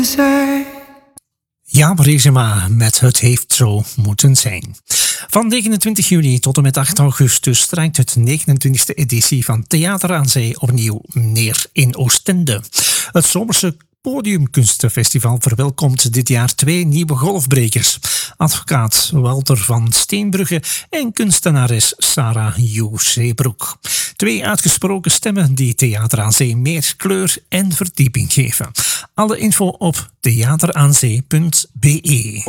Ja, Brezema met Het heeft zo moeten zijn. Van 29 juli tot en met 8 augustus strijkt het 29e editie van Theater aan Zee opnieuw neer in Oostende. Het zomerse Podiumkunstenfestival verwelkomt dit jaar 2 nieuwe golfbrekers. Advocaat Walter van Steenbrugge en kunstenares Sarah Joe Zeebroek. 2 uitgesproken stemmen die Theater aan Zee meer kleur en verdieping geven. Alle info op theateraanzee.be.